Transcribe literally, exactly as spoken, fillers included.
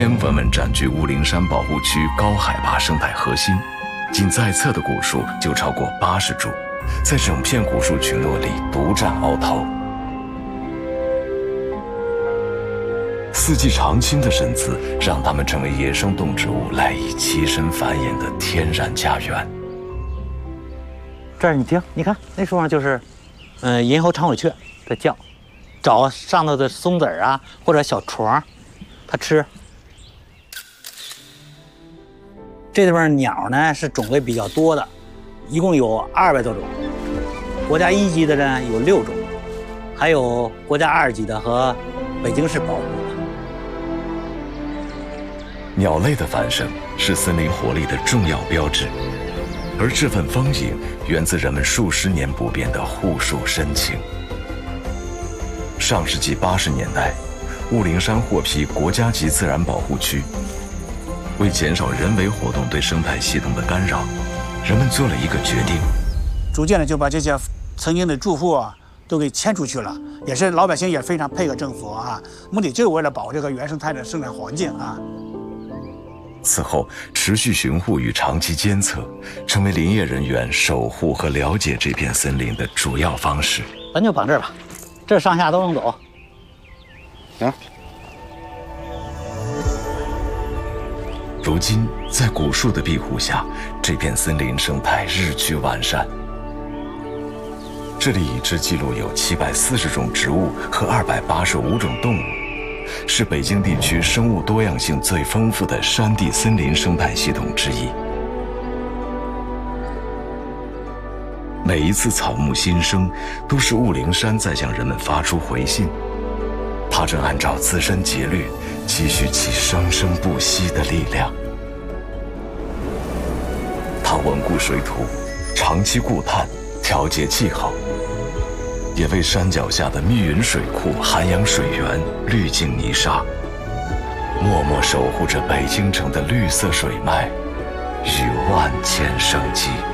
天文们占据雾灵山保护区高海拔生态核心，仅在册的古树就超过八十株，在整片古树群落里独占鳌头。四季常青的身姿，让它们成为野生动植物赖以栖身繁衍的天然家园。 这儿你听，你看那树上就是，嗯、呃，银喉长尾雀在叫，找上头的松子啊或者小虫，它吃。这地方鸟呢是种类比较多的，一共有二百多种，国家一级的呢有六种，还有国家二级的和北京市保护的。 鸟类的繁盛是森林活力的重要标志，而这份丰盈源自人们数十年不变的护树深情。上世纪八十年代，雾灵山获批国家级自然保护区。为减少人为活动对生态系统的干扰，人们做了一个决定， 逐渐的就把这些曾经的住户啊都给迁出去了，也是老百姓也非常配合政府啊，目的就是为了保护这个原生态的生态环境啊。 此后，持续巡护与长期监测成为林业人员守护和了解这片森林的主要方式。 咱就绑这儿吧，这上下都能走。 行。 如今，在古树的庇护下，这片森林生态日趋完善。这里已知记录有七百四十种植物和二百八十五种动物，是北京地区生物多样性最丰富的山地森林生态系统之一。每一次草木新生，都是雾灵山在向人们发出回信，它正按照自身节律，积蓄起生生不息的力量。它稳固水土，长期固碳，调节气候，也为山脚下的密云水库涵养水源、滤净泥沙，默默守护着北京城的绿色水脉与万千生机。